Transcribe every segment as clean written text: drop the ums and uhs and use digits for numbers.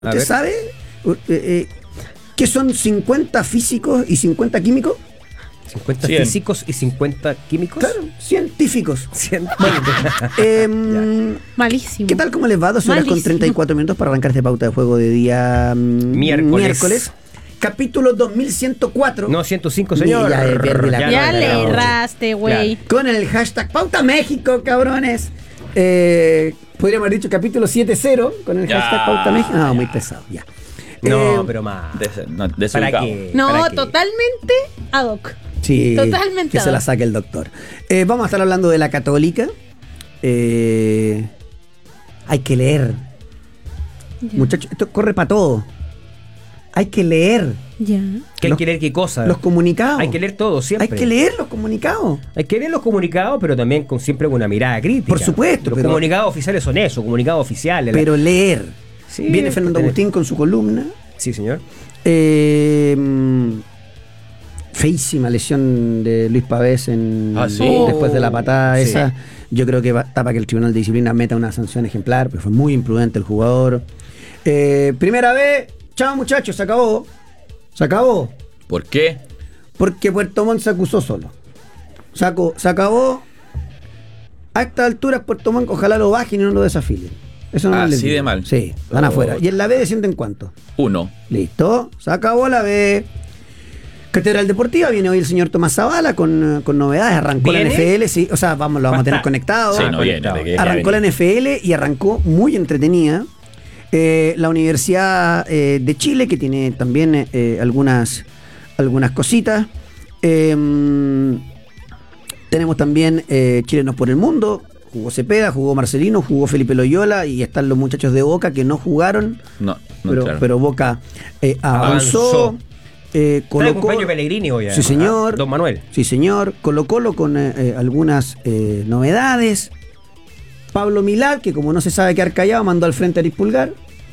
¿Usted sabe que son 50 físicos y 50 químicos? 50 físicos y 50 químicos. Claro, científicos. Malísimo. ¿Qué tal? ¿Cómo les va? 2 horas con 34 minutos para arrancar esta pauta de juego de día miércoles. Capítulo 2104. No, 105, señor. Ya le erraste, güey. Con el hashtag Pauta México, cabrones. Podríamos haber dicho capítulo 70 con el hashtag Pauta México. No, muy pesado, ya. No, pero más. ¿Para qué? No, totalmente ad hoc. Sí, totalmente que se la saque el doctor. Vamos a estar hablando de la Católica. Hay que leer. Yeah. Muchachos, esto corre para todo. Hay que leer. Ya. ¿Qué hay que leer qué cosa? Los comunicados. Hay que leer todo siempre. Hay que leer los comunicados. Hay que leer los comunicados, pero también siempre con una mirada crítica. Por supuesto. Los comunicados oficiales son eso, comunicados oficiales. Pero leer. Sí, viene Fernando Agustín con su columna. Sí, señor. Feísima lesión de Luis Pavés después de la patada esa. Yo creo que está para que el Tribunal de Disciplina meta una sanción ejemplar, porque fue muy imprudente el jugador. Primera vez, chao muchachos, se acabó. Se acabó. ¿Por qué? Porque Puerto Montt se acusó solo. Se acabó. A estas alturas Puerto Montt ojalá lo bajen y no lo desafilen. Eso no así de mal. Sí, van afuera. ¿Y en la B descienden cuánto? 1. Listo, se acabó la B. Catedral Deportiva, viene hoy el señor Tomás Zavala con novedades. Arrancó la NFL, sí, o sea, lo vamos a tener conectado. Sí, no viene. Arrancó la NFL y arrancó muy entretenida. La Universidad de Chile, que tiene también algunas cositas. Tenemos también Chilenos por el Mundo. Jugó Cepeda, jugó Marcelino, jugó Felipe Loyola y están los muchachos de Boca que no jugaron. Pero Boca avanzó. Está el cumpleaños Pellegrini hoy. Sí, señor. Don Manuel. Sí, señor. Colo-Colo con algunas novedades. Pablo Milad, que como no se sabe quedar callado, mandó al frente a Eric Pulgar.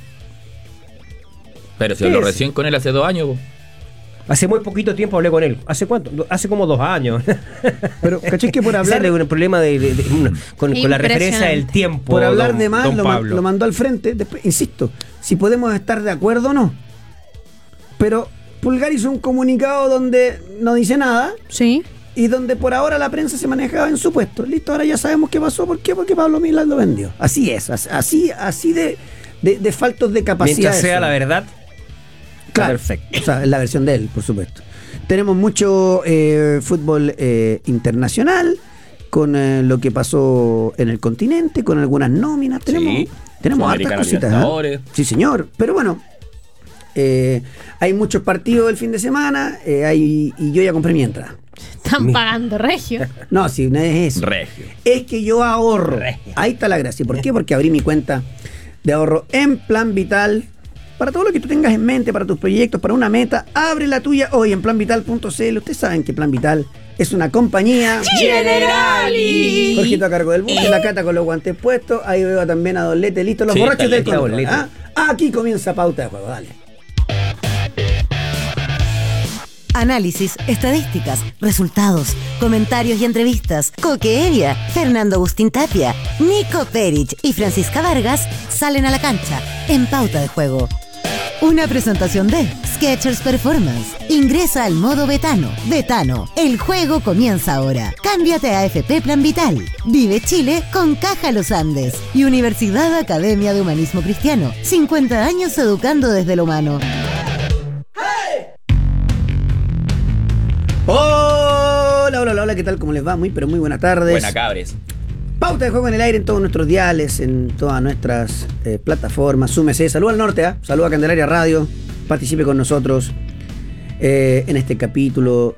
Pero se habló recién con él hace 2 años. Hace muy poquito tiempo hablé con él. ¿Hace cuánto? Hace como 2 años. Pero, ¿cachai que por hablar de un problema con la referencia del tiempo? Por hablar de más, lo mandó al frente. Después, insisto, si podemos estar de acuerdo o no. Pero Pulgar hizo un comunicado donde no dice nada. Sí. Y donde por ahora la prensa se manejaba en su puesto. Listo, ahora ya sabemos qué pasó. ¿Por qué? Porque Pablo Milad lo vendió. Así es, así de faltos de capacidad. Mientras sea la verdad. Claro, perfecto. O sea, es la versión de él, por supuesto. Tenemos mucho fútbol internacional, con lo que pasó en el continente, con algunas nóminas. Tenemos hartas cositas. Sí, señor. Pero bueno, hay muchos partidos el fin de semana y yo ya compré mi entrada. Están pagando regio. No, si no es eso. Regio. Es que yo ahorro. Regio. Ahí está la gracia. ¿Por qué? Porque abrí mi cuenta de ahorro en Plan Vital. Para todo lo que tú tengas en mente, para tus proyectos, para una meta, abre la tuya hoy en planvital.cl. Ustedes saben que Plan Vital es una compañía Generali. Jorgito a cargo del buque, la Cata con los guantes puestos. Ahí veo también a Don Lete, listo, los borrachos del control. Aquí comienza Pauta de Juego, dale. Análisis, estadísticas, resultados, comentarios y entrevistas. Coque Evia, Fernando Agustín Tapia, Nico Perich y Francisca Vargas salen a la cancha en Pauta de Juego. Una presentación de Skechers Performance. Ingresa al modo Betano. Betano, el juego comienza ahora. Cámbiate a AFP Plan Vital. Vive Chile con Caja Los Andes. Y Universidad Academia de Humanismo Cristiano. 50 años educando desde lo humano. Hola, ¿qué tal? ¿Cómo les va? Muy buenas tardes. Buena cabres. Pauta de Juego en el aire en todos nuestros diales, en todas nuestras plataformas. Súmese, saluda al norte, saluda a Candelaria Radio, participe con nosotros en este capítulo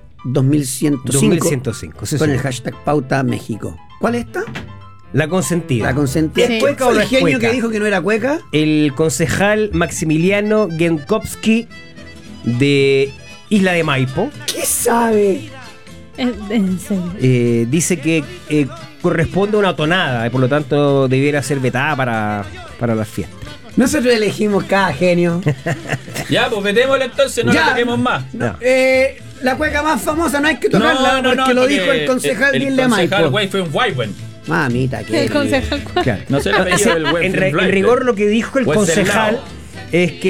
2105 sí, con el hashtag Pauta México. ¿Cuál es esta? La consentida. La consentida. ¿Es cueca o no el es genio cueca? Que dijo que no era cueca? El concejal Maximiliano Genkowski de Isla de Maipo. ¿Qué sabe? En serio. Dice que corresponde a una tonada y por lo tanto debiera ser vetada para las fiestas. Nosotros elegimos cada genio. Ya, pues metémosle entonces, no le toquemos más. No. La cueca más famosa no hay que tocarla porque lo dijo el concejal de Isla de Maipo. El concejal güey fue un Weiwen. Mamita, que el concejal. Claro. No sé el apellido del güey. En rigor lo que dijo el concejal es que